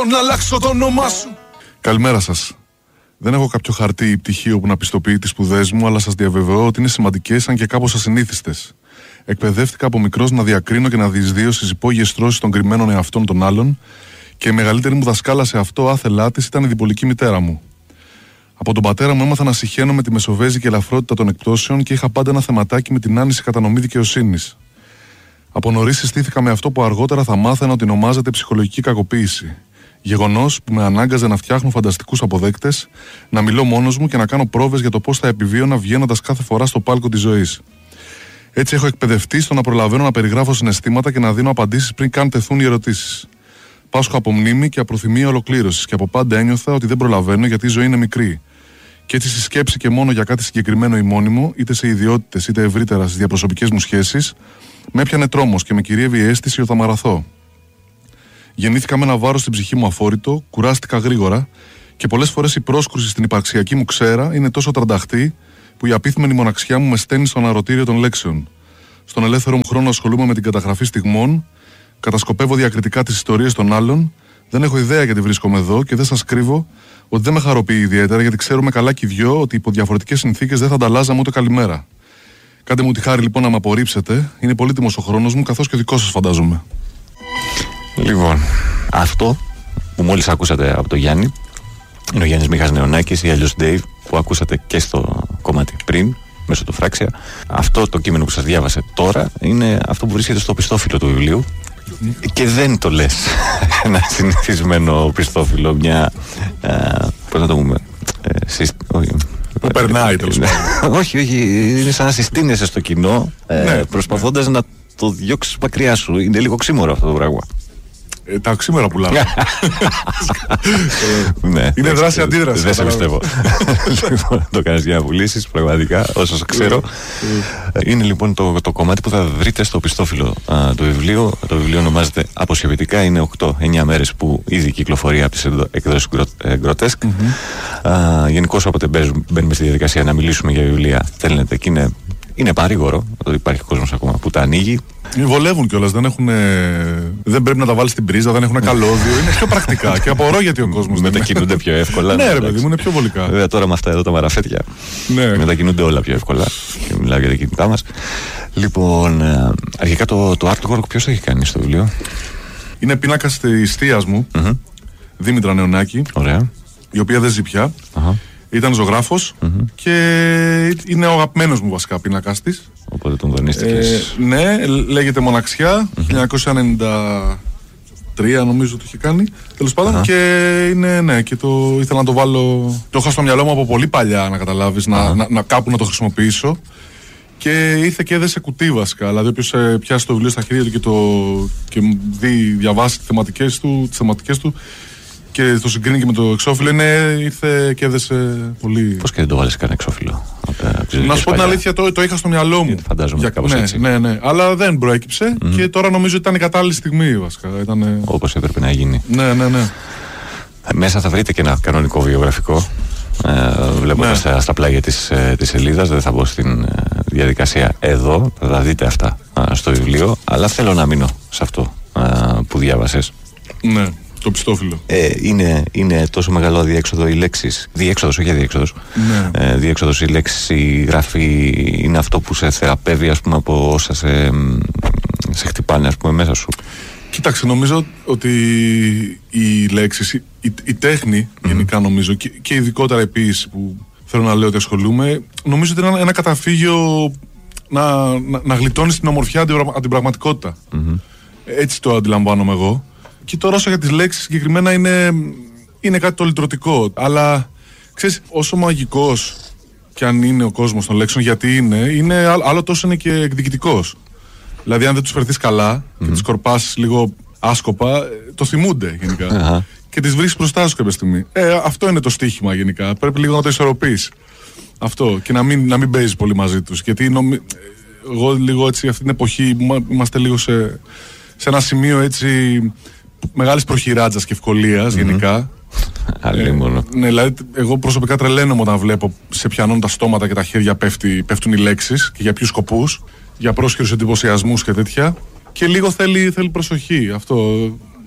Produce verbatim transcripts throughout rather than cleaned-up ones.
σκεφτώ να αλλάξω το όνομά σου. Καλημέρα σας. Δεν έχω κάποιο χαρτί ή πτυχίο που να πιστοποιεί τις σπουδές μου, αλλά σας διαβεβαιώ ότι είναι σημαντικές, αν και κάπως ασυνήθιστες. Εκπαιδεύτηκα από μικρός να διακρίνω και να διεισδύω στις υπόγειες στρώσεις των κρυμμένων εαυτών των άλλων, και η μεγαλύτερη μου δασκάλα σε αυτό, άθελά της, ήταν η διπολική μητέρα μου. Από τον πατέρα μου έμαθα να συχαίνω με τη μεσοβέζικη ελαφρότητα των εκπτώσεων και είχα πάντα ένα θεματάκι με την άνηση κατανομή δικαιοσύνης. Από νωρίς συστήθηκα με αυτό που αργότερα θα μάθαινα ότι ονομάζεται ψυχολογική κακοποίηση. Γεγονός που με ανάγκαζε να φτιάχνω φανταστικούς αποδέκτες, να μιλώ μόνος μου και να κάνω πρόβες για το πώς θα επιβίωνα βγαίνοντας κάθε φορά στο πάλκο της ζωής. Έτσι έχω εκπαιδευτεί στο να προλαβαίνω να περιγράφω συναισθήματα και να δίνω απαντήσεις πριν καν τεθούν οι ερωτήσεις. Πάσχω από μνήμη και από προθυμία ολοκλήρωσης και από πάντα ένιωθα ότι δεν προλαβαίνω γιατί η ζωή είναι μικρή. Και έτσι στη σκέψη και μόνο για κάτι συγκεκριμένο ή μόνιμο, είτε σε ιδιότητες είτε ευρύτερα στις διαπροσωπικές μου σχέσεις, με έπιανε τρόμος και με κυρίευε η αίσθηση ότι θα μαραθώ. Γεννήθηκα με ένα βάρος στην ψυχή μου αφόρητο, κουράστηκα γρήγορα και πολλές φορές η πρόσκρουση στην υπαρξιακή μου ξέρα είναι τόσο τρανταχτή που η απίθμενη μοναξιά μου με στέλνει στο αναρωτήριο των λέξεων. Στον ελεύθερο μου χρόνο ασχολούμαι με την καταγραφή στιγμών, κατασκοπεύω διακριτικά τις ιστορίες των άλλων, δεν έχω ιδέα γιατί βρίσκομαι εδώ και δεν σας κρύβω ότι δεν με χαροποιεί ιδιαίτερα, γιατί ξέρουμε καλά κι οι δυο ότι υπό διαφορετικές συνθήκες δεν θα ανταλλάζαμε ούτε καλημέρα. Κάντε μου τη χάρη λοιπόν να με απορρίψετε, είναι πολύτιμος ο χρόνος μου καθώς και ο δικός σας φαντάζομαι. Λοιπόν, αυτό που μόλις ακούσατε από τον Γιάννη είναι ο Γιάννης Μίχας Νεωνάκης ή αλλιώς Dave, που ακούσατε και στο κομμάτι πριν μέσω του Φράξια. Αυτό το κείμενο που σας διάβασε τώρα είναι αυτό που βρίσκεται στο πιστόφυλλο του βιβλίου. Και δεν το λες ένα συνηθισμένο πιστόφυλλο, μια ε, πώς να το πούμε ε, συστ... όχι, που περνάει τέλος πάντων. όχι, όχι, είναι σαν να συστήνεσαι στο κοινό ε, ναι, προσπαθώντας ναι. να το διώξεις μακριά σου. Είναι λίγο ξύμορο αυτό το πράγμα. Ε, τα οξύμορα πουλάμε. Ναι, είναι δράση αντίδραση. Δεν σε πιστεύω. Λοιπόν, το κάνεις για να πουλήσεις, πραγματικά, όσο σε ξέρω. Είναι λοιπόν το, το κομμάτι που θα βρείτε στο πιστόφυλλο του βιβλίου. Το βιβλίο ονομάζεται Αποσιοποιητικά. Είναι οκτώ εννιά μέρες που ήδη κυκλοφορεί από τις εκδόσεις Grotesque. Γενικώς, όποτε μπαίνουμε στη διαδικασία να μιλήσουμε για βιβλία, θέλετε και είναι. Είναι παρήγορο ότι υπάρχει κόσμος ακόμα που τα ανοίγει. Βολεύουν κιόλας, δεν έχουν. Δεν πρέπει να τα βάλεις στην πρίζα, δεν έχουν καλώδιο. Είναι πιο πρακτικά και απορώ γιατί ο κόσμος. Μετακινούνται πιο εύκολα. Ναι, ρε παιδί μου, είναι πιο βολικά. Βέβαια τώρα με αυτά εδώ τα μαραφέτια. Ναι. Μετακινούνται όλα πιο εύκολα. Και μιλάω για τα κινητά μας. Λοιπόν, αρχικά το, το artwork ποιος έχει κάνει στο βιβλίο? Είναι πίνακας της θείας μου, mm-hmm. Δήμητρα Νεωνάκη. Ωραία. Η οποία δεν ζει πια. Uh-huh. Ήταν ζωγράφος mm-hmm. και είναι ο αγαπημένος μου βασικά πίνακας της. Οπότε τον δανείστηκες. Ε, ναι, λέγεται Μοναξιά, mm-hmm. χίλια εννιακόσια ενενήντα τρία νομίζω το είχε κάνει. Τέλος πάντων, uh-huh. και είναι, ναι, και το ήθελα να το βάλω. Το είχα στο μυαλό μου από πολύ παλιά, να καταλάβεις, uh-huh. να, να, να κάπου να το χρησιμοποιήσω. Και ήρθε και έδεσε κουτί βασικά. Δηλαδή, όποιος ε, πιάσει το βιβλίο στα χέρια του και, το, και δει, διαβάσει τις θεματικές του, τις θεματικές του και το συγκρίνει και με το εξώφυλλο, είναι, ήρθε και έδεσε πολύ. Πώς και δεν το βάλεις κανένα εξώφυλλο? Να σου πω την αλήθεια, το, το είχα στο μυαλό μου. Φαντάζομαι για, κάπως ναι, έτσι. Ναι, ναι, αλλά δεν προέκυψε mm-hmm. και τώρα νομίζω ότι ήταν η κατάλληλη στιγμή βασικά. Ήτανε... Όπως έπρεπε να γίνει. Ναι, ναι, ναι. Μέσα θα βρείτε και ένα κανονικό βιογραφικό. Ε, βλέποντας ναι. στα πλάγια της, ε, της σελίδας. Δεν θα μπω στην ε, διαδικασία εδώ. Θα δείτε αυτά ε, στο βιβλίο. Αλλά θέλω να μείνω σε αυτό ε, που διάβασες. Ναι. Το πιστόφυλλο. Ε, είναι, είναι τόσο μεγάλο αδιέξοδο οι λέξεις. Διέξοδος, όχι αδιέξοδος. Ναι. Ε, διέξοδος η λέξη, η γραφή είναι αυτό που σε θεραπεύει, ας πούμε, από όσα σε, σε χτυπάνε, ας πούμε, μέσα σου. Κοίταξε, νομίζω ότι οι λέξεις, η, η, η τέχνη mm-hmm. γενικά νομίζω και, και ειδικότερα η ποίηση που θέλω να λέω ότι ασχολούμαι, νομίζω ότι είναι ένα, ένα καταφύγιο να, να, να γλιτώνεις την ομορφιά από την πραγματικότητα. Mm-hmm. Έτσι το αντιλαμβάνομαι εγώ. Και τώρα όσο για τις λέξεις συγκεκριμένα είναι, είναι κάτι το λυτρωτικό. Αλλά ξέρεις, όσο μαγικός κι αν είναι ο κόσμος των λέξεων, γιατί είναι, είναι άλλο τόσο είναι και εκδικητικός. Δηλαδή αν δεν τους φερθείς καλά mm-hmm. και τις κορπάσεις λίγο άσκοπα, το θυμούνται γενικά. Uh-huh. Και τις βρίσκεις μπροστά σου κάποια στιγμή. Ε, αυτό είναι το στοίχημα γενικά. Πρέπει λίγο να το ισορροπείς. Αυτό. Και να μην, να μην παίζεις πολύ μαζί τους. Γιατί νομι... εγώ λίγο έτσι αυτή την εποχή είμαστε λίγο σε, σε ένα σημείο έτσι μεγάλης προχειράτζας και ευκολίας mm-hmm. γενικά. Άλλη ε, μόνο. Ναι, δηλαδή εγώ προσωπικά τρελαίνομαι όταν βλέπω σε πιανών τα στόματα και τα χέρια πέφτει, πέφτουν οι λέξεις και για ποιους σκοπούς, για πρόσχερους εντυπωσιασμούς και τέτοια. Και λίγο θέλει, θέλει προσοχή αυτό.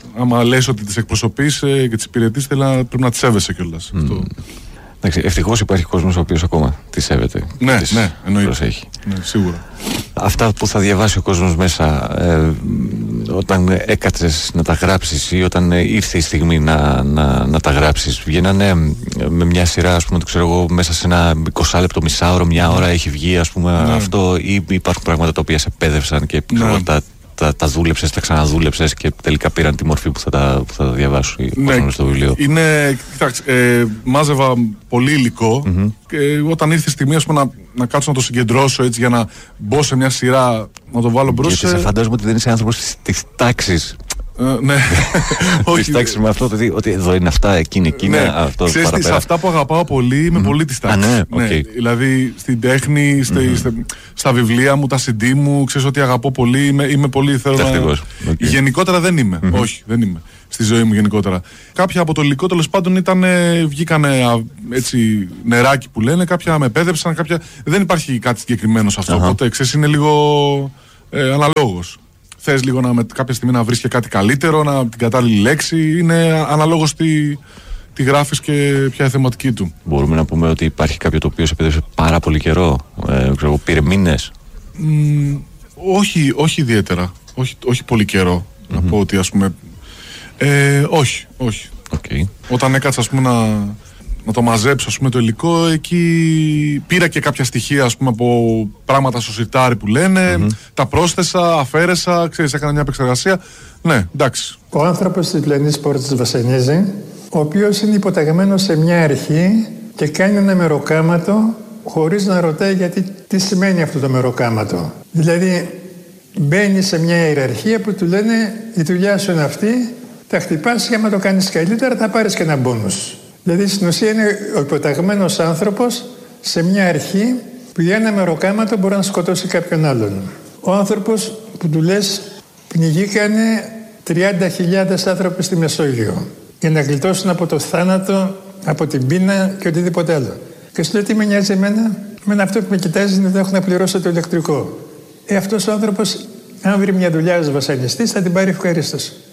άμα λες ότι τις εκπροσωπείς ε, και τις υπηρετείς, πρέπει να τις σέβεσαι κιόλας. Mm. Αυτό. Ευτυχώς υπάρχει κόσμος ο οποίος ακόμα τη σέβεται. Ναι, τις ναι, εννοείται. Προσέχει. Ναι, σίγουρα. Αυτά που θα διαβάσει ο κόσμος μέσα ε, όταν έκατσες να τα γράψεις ή όταν ήρθε η στιγμή να, να, να τα γράψεις, βγαίνανε με μια σειρά, ας πούμε, το ξέρω εγώ, μέσα σε ένα είκοσι λεπτό, μισάωρο, μια ώρα έχει βγει, ας πούμε, ναι. αυτό, ή υπάρχουν πράγματα τα οποία σε πέδευσαν και ναι. ξέρω, τα, τα, τα δούλεψες, τα ξαναδούλεψες και τελικά πήραν τη μορφή που θα τα, που θα τα διαβάσω ή ναι, στο βιβλίο. Είναι, κοιτάξτε, ε, μάζευα πολύ υλικό mm-hmm. και όταν ήρθε η στιγμή, ας πούμε, να, να κάτσω να το συγκεντρώσω έτσι για να μπω σε μια σειρά, να το βάλω μπρος. Γιατί σε φαντάζομαι ότι δεν είσαι άνθρωπος της τάξης. Uh, ναι. Της τάξης με αυτό, δηλαδή, ότι εδώ είναι αυτά, εκείνη, εκείνη, ναι. αυτό. Ξέρεις, σε αυτά που αγαπάω πολύ, είμαι mm-hmm. πολύ της τάξης. Α, ναι, ναι. Okay. Δηλαδή στην τέχνη, στα, mm-hmm. στα, στα βιβλία μου, τα σι ντι μου, ξέρεις ότι αγαπώ πολύ, είμαι, είμαι πολύ, θέλω να... Okay. Γενικότερα δεν είμαι, mm-hmm. όχι, δεν είμαι. Στη ζωή μου γενικότερα. Κάποια από το υλικό τέλος πάντων ήταν, βγήκανε έτσι νεράκι που λένε, κάποια με πέδεψαν, κάποια... Δεν υπάρχει κάτι συγκεκριμένο σε αυτό, uh-huh. οπότε ξέρεις, είναι λίγο ε, αναλόγως. Θες λίγο να, με κάποια στιγμή να βρεις και κάτι καλύτερο, να, την κατάλληλη λέξη, είναι αναλόγως τι, τι γράφεις και ποια είναι η θεματική του. Μπορούμε να πούμε ότι υπάρχει κάποιο το οποίο σε πέδεψε πάρα πολύ καιρό, ε, ξέρω, πήρε μήνες. Mm, όχι, όχι ιδιαίτερα, όχι, όχι πολύ καιρό, mm-hmm. να πω ότι ας πούμε, ε, όχι, όχι. Okay. Όταν έκατσα ας πούμε να... να το μαζέψω, ας πούμε, το υλικό, εκεί πήρα και κάποια στοιχεία, ας πούμε, από πράγματα στο σιρτάρι που λένε, mm-hmm. τα πρόσθεσα, αφαίρεσα, ξέρεις, έκανα μια επεξεργασία. Ναι, εντάξει. Ο άνθρωπος της Πλεονής Πόρτας βασανίζει, ο οποίος είναι υποταγμένος σε μια αρχή και κάνει ένα μεροκάματο χωρίς να ρωτάει γιατί τι σημαίνει αυτό το μεροκάματο. Δηλαδή, μπαίνει σε μια ιεραρχία που του λένε η δουλειά σου είναι αυτή, τα χτυπάς και άμα το κάνεις καλύτερα θα πάρεις και ένα μπόνους. Δηλαδή στην ουσία είναι ο υποταγμένος άνθρωπος σε μια αρχή που για ένα μεροκάματο μπορεί να σκοτώσει κάποιον άλλον. Ο άνθρωπος που του λες πνιγήκανε τριάντα χιλιάδες άνθρωποι στη Μεσόγειο για να γλιτώσουν από το θάνατο, από την πείνα και οτιδήποτε άλλο. Και σου λέει τι με νοιάζει εμένα, εμένα αυτό που με κοιτάζει είναι ότι έχω να πληρώσω το ηλεκτρικό. Ε, αυτός ο άνθρωπος, αν βρει μια δουλειά ως βασανιστής, θα την πάρει ευχαρίστως.